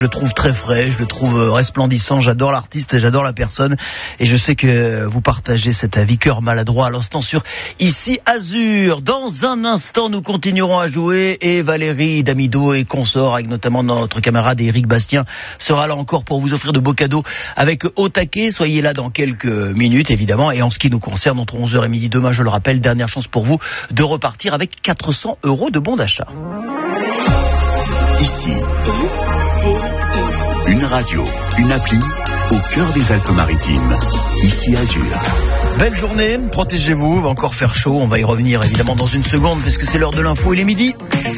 Je le trouve très frais, je le trouve resplendissant, j'adore l'artiste, j'adore la personne et je sais que vous partagez cet avis. Cœur maladroit à l'instant sur Ici Azur. Dans un instant, nous continuerons à jouer et Valérie Damido et consorts, avec notamment notre camarade Éric Bastien, sera là encore pour vous offrir de beaux cadeaux avec Au Taquet. Soyez là dans quelques minutes évidemment, et en ce qui nous concerne, entre 11h et midi demain, je le rappelle, dernière chance pour vous de repartir avec 400 € de bons d'achat. Ici, une radio, une appli au cœur des Alpes-Maritimes. Ici Azur. Belle journée, protégez-vous, il va encore faire chaud, on va y revenir évidemment dans une seconde puisque c'est l'heure de l'info, il est midi.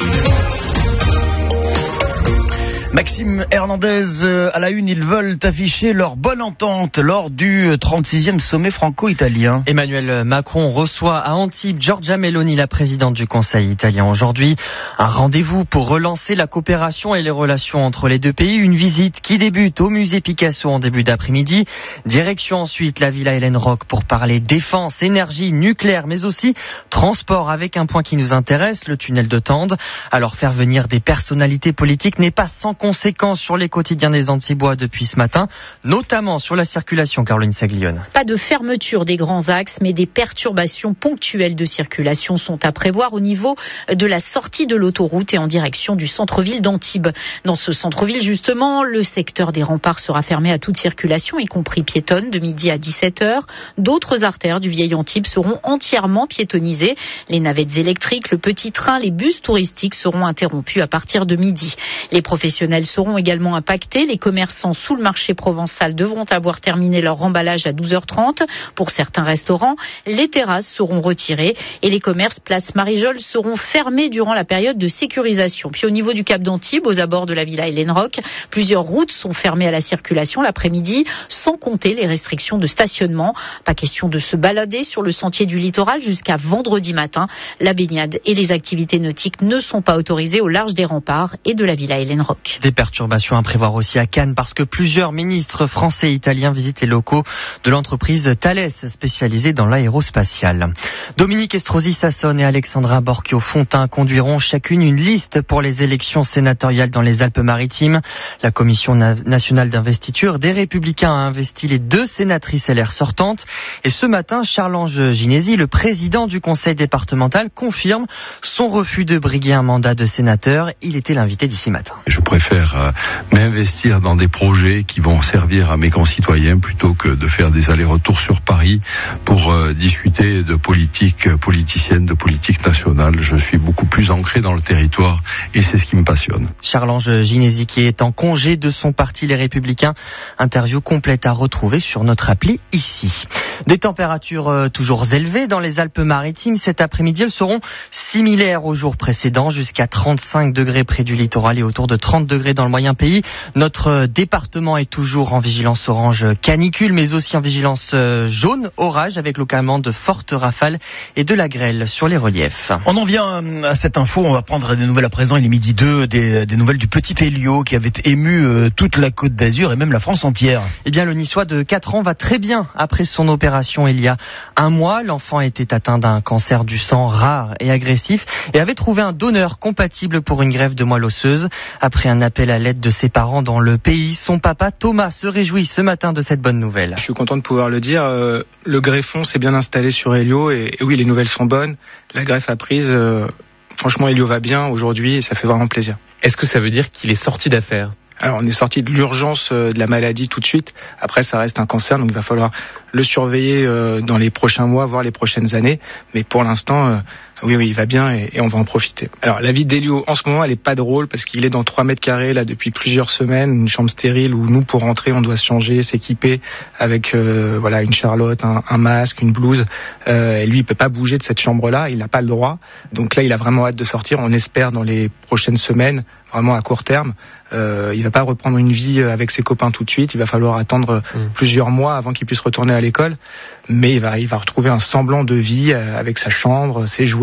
Maxime Hernandez à la une, ils veulent afficher leur bonne entente lors du 36e sommet franco-italien. Emmanuel Macron reçoit à Antibes Giorgia Meloni, la présidente du Conseil italien aujourd'hui. Un rendez-vous pour relancer la coopération et les relations entre les deux pays. Une visite qui débute au musée Picasso en début d'après-midi. Direction ensuite la Villa Hélène Roque pour parler défense, énergie, nucléaire, mais aussi transport, avec un point qui nous intéresse, le tunnel de Tende. Alors faire venir des personnalités politiques n'est pas sans conséquences sur les quotidiens des Antibois depuis ce matin, notamment sur la circulation, Caroline Saglione. Pas de fermeture des grands axes, mais des perturbations ponctuelles de circulation sont à prévoir au niveau de la sortie de l'autoroute et en direction du centre-ville d'Antibes. Dans ce centre-ville, justement, le secteur des remparts sera fermé à toute circulation, y compris piétonne, de midi à 17h. D'autres artères du vieil Antibes seront entièrement piétonnisées. Les navettes électriques, le petit train, les bus touristiques seront interrompus à partir de midi. Les professionnels seront également impactés. Les commerçants sous le marché provençal devront avoir terminé leur remballage à 12h30. Pour certains restaurants, les terrasses seront retirées et les commerces place Marijol seront fermés durant la période de sécurisation. Puis au niveau du Cap d'Antibes, aux abords de la Villa Hélène Roque, plusieurs routes sont fermées à la circulation l'après-midi, sans compter les restrictions de stationnement. Pas question de se balader sur le sentier du littoral jusqu'à vendredi matin. La baignade et les activités nautiques ne sont pas autorisées au large des remparts et de la Villa Hélène Roque. Des perturbations à prévoir aussi à Cannes parce que plusieurs ministres français et italiens visitent les locaux de l'entreprise Thales spécialisée dans l'aérospatiale. Dominique Estrosi-Sassone et Alexandra Borchio-Fontin conduiront chacune une liste pour les élections sénatoriales dans les Alpes-Maritimes. La commission nationale d'investiture des Républicains a investi les 2 sénatrices LR sortantes. Et ce matin, Charles-Ange Ginesi, le président du conseil départemental, confirme son refus de briguer un mandat de sénateur. Il était l'invité d'ici matin. Je préfère m'investir dans des projets qui vont servir à mes concitoyens plutôt que de faire des allers-retours sur Paris pour discuter de politique politicienne, de politique nationale. Je suis beaucoup plus ancré dans le territoire et c'est ce qui me passionne. Charles-Ange Ginesi qui est en congé de son parti Les Républicains. Interview complète à retrouver sur notre appli ici. Des températures toujours élevées dans les Alpes-Maritimes. Cet après-midi, elles seront similaires aux jours précédents, jusqu'à 35 degrés près du littoral et autour de 30 degrés dans le moyen pays. Notre département est toujours en vigilance orange canicule, mais aussi en vigilance jaune orage, avec localement de fortes rafales et de la grêle sur les reliefs. On en vient à cette info, on va prendre des nouvelles à présent, il est midi 2, des nouvelles du petit Elio qui avait ému toute la Côte d'Azur et même la France entière. Eh bien, le Niçois de 4 ans va très bien après son opération il y a un mois. L'enfant était atteint d'un cancer du sang rare et agressif et avait trouvé un donneur compatible pour une greffe de moelle osseuse. Après un appel à l'aide de ses parents dans le pays, son papa Thomas se réjouit ce matin de cette bonne nouvelle. Je suis content de pouvoir le dire. Le greffon s'est bien installé sur Elio et oui, les nouvelles sont bonnes. La greffe a prise. Franchement, Elio va bien aujourd'hui et ça fait vraiment plaisir. Est-ce que ça veut dire qu'il est sorti d'affaire ? Alors, on est sorti de l'urgence de la maladie tout de suite. Après, ça reste un cancer, donc il va falloir le surveiller dans les prochains mois, voire les prochaines années. Mais pour l'instant, oui, il va bien et on va en profiter. Alors, la vie d'Elio, en ce moment, elle est pas drôle parce qu'il est dans 3 mètres carrés, là, depuis plusieurs semaines, une chambre stérile où nous, pour rentrer, on doit se changer, s'équiper avec, une charlotte, un masque, une blouse. Et lui, il peut pas bouger de cette chambre-là, il n'a pas le droit. Donc là, il a vraiment hâte de sortir. On espère dans les prochaines semaines, vraiment à court terme. Il va pas reprendre une vie avec ses copains tout de suite. Il va falloir attendre plusieurs mois avant qu'il puisse retourner à l'école. Mais il va retrouver un semblant de vie avec sa chambre, ses jouets.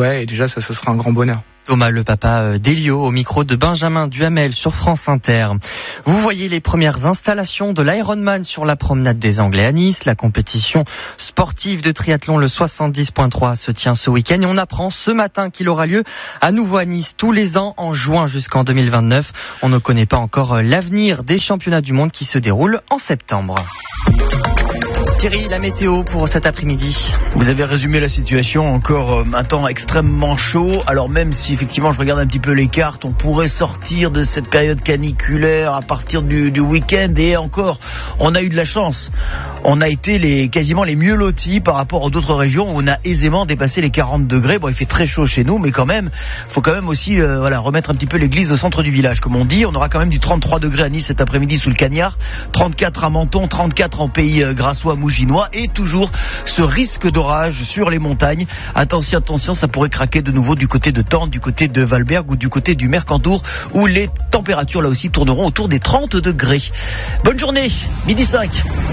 ouais, et déjà ça, ce sera un grand bonheur. Thomas, le papa d'Elio, au micro de Benjamin Duhamel sur France Inter. Vous voyez les premières installations de l'Ironman sur la promenade des Anglais à Nice. La compétition sportive de triathlon, le 70.3, se tient ce week-end. Et on apprend ce matin qu'il aura lieu à nouveau à Nice tous les ans en juin jusqu'en 2029. On ne connaît pas encore l'avenir des championnats du monde qui se déroulent en septembre. Thierry, la météo pour cet après-midi. Vous avez résumé la situation, encore un temps extrêmement chaud. Alors même si effectivement je regarde un petit peu les cartes, on pourrait sortir de cette période caniculaire à partir du week-end. Et encore, on a eu de la chance. On a été quasiment les mieux lotis par rapport aux autres régions où on a aisément dépassé les 40 degrés. Bon, il fait très chaud chez nous, mais quand même, faut quand même aussi remettre un petit peu l'église au centre du village. Comme on dit, on aura quand même du 33 degrés à Nice cet après-midi sous le cagnard, 34 à Menton, 34 en pays grassois, mouginois, et toujours ce risque d'orage sur les montagnes. Attention, ça pourrait craquer de nouveau du côté de Tente, du côté de Valberg ou du côté du Mercantour, où les températures là aussi tourneront autour des 30 degrés. Bonne journée, 12h05.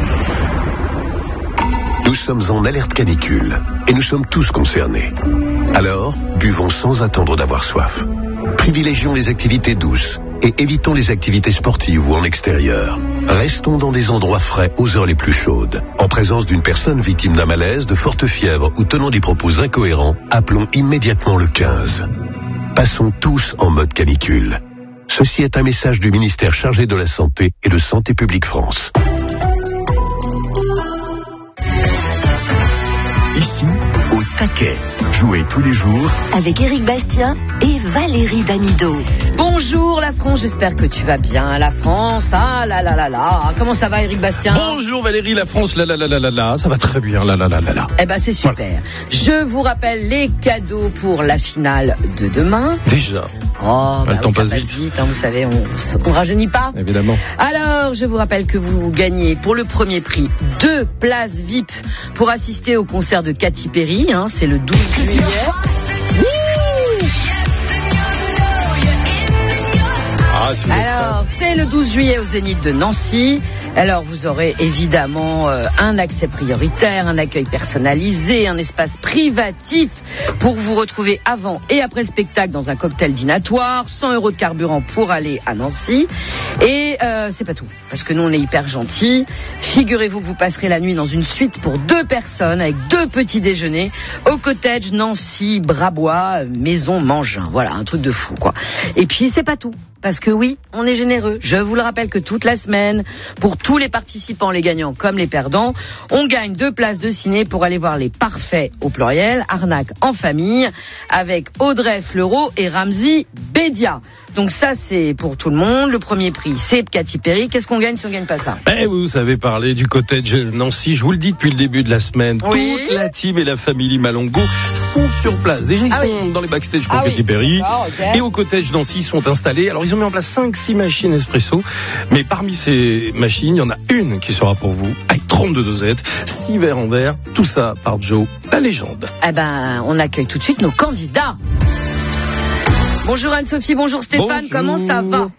Nous sommes en alerte canicule et nous sommes tous concernés. Alors, buvons sans attendre d'avoir soif. Privilégions les activités douces et évitons les activités sportives ou en extérieur. Restons dans des endroits frais aux heures les plus chaudes. En présence d'une personne victime d'un malaise, de forte fièvre ou tenant des propos incohérents, appelons immédiatement le 15. Passons tous en mode canicule. Ceci est un message du ministère chargé de la Santé et de Santé publique France. Ici, au taquet. Jouez tous les jours avec Éric Bastien et Valérie Damido. Bonjour la France, j'espère que tu vas bien. La France, ah là là là là. Comment ça va Éric Bastien? Bonjour Valérie, la France, là là là là là là. Ça va très bien, là là là là là. Eh ben c'est super. Voilà. Je vous rappelle les cadeaux pour la finale de demain. Déjà. Oh, le temps passe vite, hein, vous savez, on rajeunit pas. Évidemment. Alors, je vous rappelle que vous gagnez pour le premier prix 2 places VIP pour assister au concert de Katy Perry, hein, c'est le 12 juillet. Alors, c'est le 12 juillet au Zénith de Nancy. Alors, vous aurez évidemment un accès prioritaire, un accueil personnalisé, un espace privatif pour vous retrouver avant et après le spectacle dans un cocktail dînatoire, 100 € de carburant pour aller à Nancy. Et c'est pas tout, parce que nous, on est hyper gentils. Figurez-vous que vous passerez la nuit dans une suite pour 2 personnes avec 2 petits déjeuners au cottage Nancy Brabois, maison Mangin. Voilà, un truc de fou, quoi. Et puis, c'est pas tout. Parce que oui, on est généreux. Je vous le rappelle que toute la semaine, pour tous les participants, les gagnants comme les perdants, on gagne 2 places de ciné pour aller voir Les Parfaits au pluriel, Arnaque en famille, avec Audrey Fleurot et Ramzy Bédia. Donc ça, c'est pour tout le monde. Le premier prix, c'est Katy Perry. Qu'est-ce qu'on gagne si on gagne pas ça? Vous avez parlé du cottage Nancy. Je vous le dis depuis le début de la semaine. Oui. Toute la team et la famille Malongo sont sur place. Déjà, ils sont dans les backstage pour Katy Perry. Okay. Et au cottage Nancy, ils sont installés. Alors, ils ont mis en place 5-6 machines espresso. Mais parmi ces machines, il y en a une qui sera pour vous, avec 32 dosettes, 6 verres en verre. Tout ça par Joe, la légende. Eh ben, on accueille tout de suite nos candidats. Bonjour Anne-Sophie, bonjour Stéphane, bonjour. Comment ça va?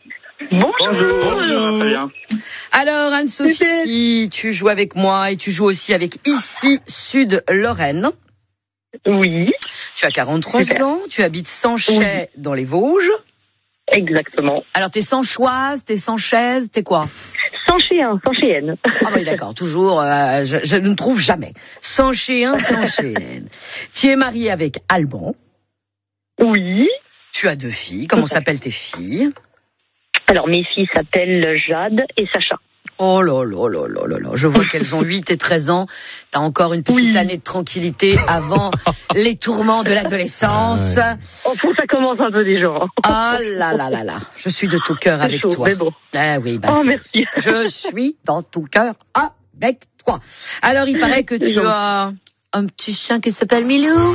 Bonjour. Très bien. Alors Anne-Sophie, tu joues avec moi et tu joues aussi avec Ici Sud Lorraine. Oui. Tu as 43 ans, tu habites Sanchay dans les Vosges. Exactement. Alors t'es Sanchoise, t'es Sanchaise, t'es quoi? Sanchéenne. Ah oui d'accord, toujours, je ne trouve jamais. Sanchéen, Sanchéenne. Tu es mariée avec Alban. Oui. Tu as 2 filles. Comment s'appellent tes filles? Alors, mes filles s'appellent Jade et Sacha. Oh là là là là là là. Je vois qu'elles ont 8 et 13 ans. T'as encore une petite année de tranquillité avant les tourments de l'adolescence. Oh, ça commence un peu déjà. Ah là là là là. Je suis de tout cœur avec toi. Mais bon. Ah oui, merci. Je suis dans tout cœur avec toi. Alors, il paraît que tu as un petit chien qui s'appelle Milou.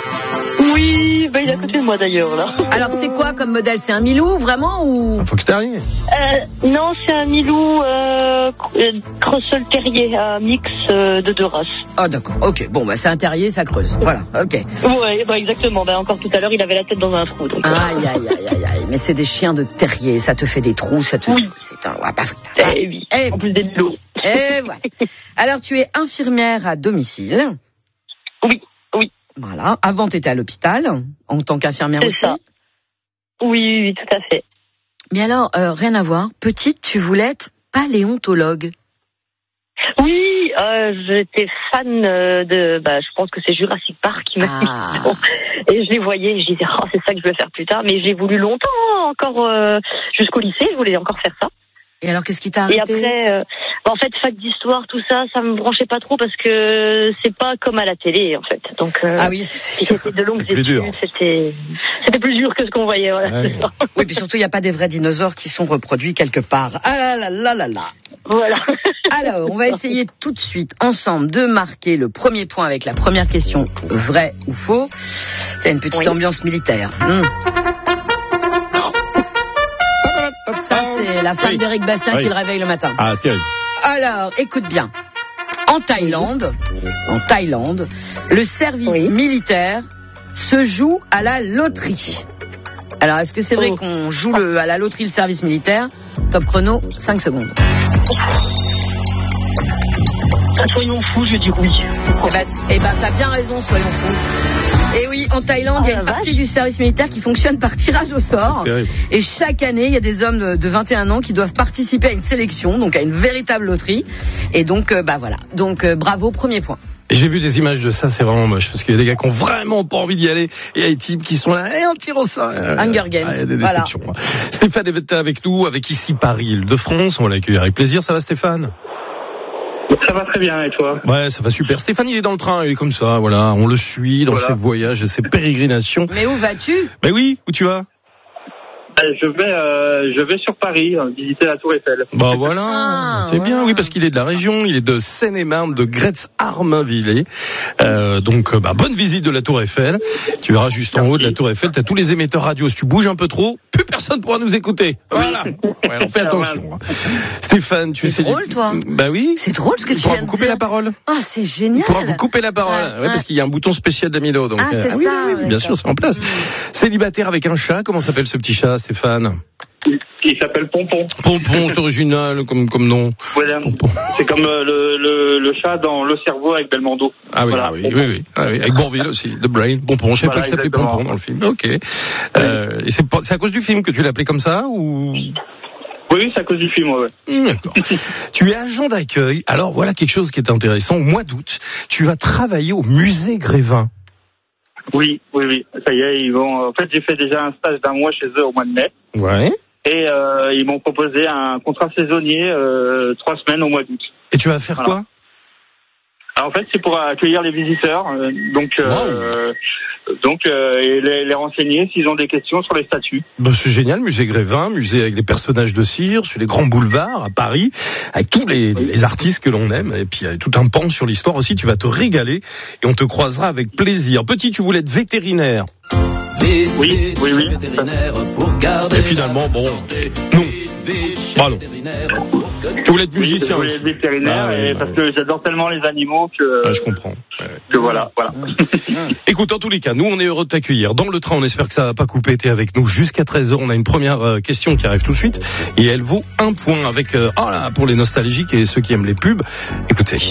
Oui, il est à côté de moi d'ailleurs là. Alors c'est quoi comme modèle? C'est un Milou vraiment ou? Un Fox Terrier? Non, c'est un Milou Creusel Terrier, un mix de 2 races. Ah d'accord, ok, bon c'est un terrier, ça creuse, voilà, ok. Ouais, exactement, encore tout à l'heure il avait la tête dans un trou. Donc, aïe, mais c'est des chiens de terrier, ça te fait des trous, ça te... Oui. C'est un... oui, en plus des lots. Et voilà. Alors tu es infirmière à domicile. Oui. Voilà. Avant, tu étais à l'hôpital, en tant qu'infirmière aussi. C'est ça. Oui, tout à fait. Mais alors, rien à voir. Petite, tu voulais être paléontologue. Oui, j'étais fan je pense que c'est Jurassic Park qui m'a mis. Et je les voyais, je disais, c'est ça que je veux faire plus tard. Mais j'ai voulu longtemps, encore jusqu'au lycée, je voulais encore faire ça. Et alors, qu'est-ce qui t'a arrêté ? Et après, en fait, fac d'histoire, tout ça, ça me branchait pas trop parce que c'est pas comme à la télé, en fait. Donc, c'était de longues études, c'était plus dur que ce qu'on voyait. Voilà. Ouais. Oui, puis surtout, il n'y a pas des vrais dinosaures qui sont reproduits quelque part. Ah là là là là là. Voilà. Alors, on va essayer tout de suite, ensemble, de marquer le premier point avec la première question, vrai ou faux. T'as une petite ambiance militaire. Ça, c'est la femme d'Éric Bastien qui le réveille le matin. Ah, terrible. Alors, écoute bien. En Thaïlande, le service militaire se joue à la loterie. Alors, est-ce que c'est vrai qu'on joue à la loterie le service militaire ? Top chrono, 5 secondes. Soyons fous, je dis oui. Eh ben, t'as bien raison, soyons fous. Et oui, en Thaïlande, il y a une partie du service militaire qui fonctionne par tirage au sort. Et chaque année, il y a des hommes de 21 ans qui doivent participer à une sélection, donc à une véritable loterie. Et donc, voilà. Donc, bravo, premier point. Et j'ai vu des images de ça, c'est vraiment moche, parce qu'il y a des gars qui ont vraiment pas envie d'y aller, et il y a des types qui sont là, et on tire au sort. Hunger Games. Il y a des déceptions. Voilà. Stéphane est avec nous, avec ici Paris, Île-de-France. On va l'accueillir avec plaisir. Ça va, Stéphane ? Ça va très bien, et toi ? Ouais, ça va super. Stéphane, il est dans le train, il est comme ça, voilà. On le suit dans ses voyages et ses pérégrinations. Mais où vas-tu ? Mais oui, où tu vas ? Je vais sur Paris visiter la Tour Eiffel. Bah voilà, c'est bien, oui, parce qu'il est de la région, il est de Seine-et-Marne, de Gretz-Armainvillers. Donc, bonne visite de la Tour Eiffel. Tu verras juste en haut de la Tour Eiffel, t'as tous les émetteurs radio. Si tu bouges un peu trop, plus personne pourra nous écouter. Voilà. Ouais, alors fais attention. Stéphane, tu c'est drôle, toi. Bah oui. C'est drôle ce que tu viens de dire. Vous couper la parole. Ah, c'est génial. On pourra vous couper la parole. Ouais, parce qu'il y a un bouton spécial d'Amilo. Donc, c'est ça. Oui, bien sûr, c'est en place. Célibataire avec un chat. Comment s'appelle ce petit chat, Stéphane ? Il s'appelle Pompon. Pompon, c'est original comme nom. Voilà. C'est comme le chat dans Le Cerveau avec Belmondo. Ah oui, voilà, oui. Avec Bourvil aussi, The Brain. Pompon, je savais pas qu'il s'appelait Pompon dans le film. Ok. Et c'est à cause du film que tu l'as appelé comme ça ou... Oui, c'est à cause du film, ouais. D'accord. Tu es agent d'accueil. Alors voilà quelque chose qui est intéressant. Au mois d'août, tu vas travailler au musée Grévin. Oui. Ça y est, ils vont. En fait, j'ai fait déjà un stage d'1 mois chez eux au mois de mai. Ouais. Et ils m'ont proposé un contrat saisonnier 3 semaines au mois d'août. Et tu vas faire quoi ? Alors, en fait, c'est pour accueillir les visiteurs, et les renseigner s'ils ont des questions sur les statues. Ben, c'est génial, musée Grévin, musée avec des personnages de cire, sur les grands boulevards à Paris, avec tous les artistes que l'on aime, et puis il y a tout un pan sur l'histoire aussi. Tu vas te régaler et on te croisera avec plaisir. Petit, tu voulais être vétérinaire. Oui. Et finalement, bon, non. Pardon. Tu voulais être musicien. Je voulais être vétérinaire parce que j'adore tellement les animaux que. Je comprends. Que voilà. Écoute, en tous les cas, nous on est heureux de t'accueillir dans le train. On espère que ça va pas couper. T'es avec nous jusqu'à 13h. On a une première question qui arrive tout de suite et elle vaut 1 point avec pour les nostalgiques et ceux qui aiment les pubs. Écoutez.